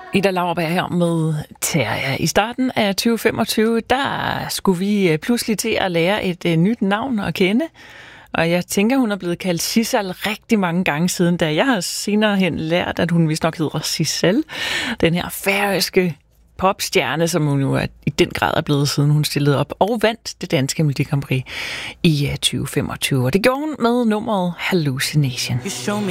Ida Lauerberg her med Terja. I starten af 2025, der skulle vi pludselig til at lære et nyt navn at kende. Og jeg tænker, hun er blevet kaldt Sissel rigtig mange gange siden, da jeg har senere hen lært, at hun vist nok hedder Sissel. Den her færøske popstjerne, som hun jo i den grad er blevet, siden hun stillede op og vandt det danske Melodi Grand Prix i 2025. Og det gjorde hun med nummeret Hallucination.